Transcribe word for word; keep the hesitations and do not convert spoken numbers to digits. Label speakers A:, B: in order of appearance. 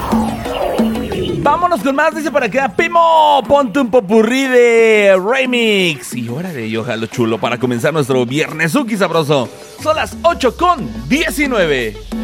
A: Vámonos con más, dice para acá Pimo, ponte un popurrí de remix. Y órale, yo jalo chulo para comenzar nuestro viernesuki sabroso. Son las ocho con diecinueve.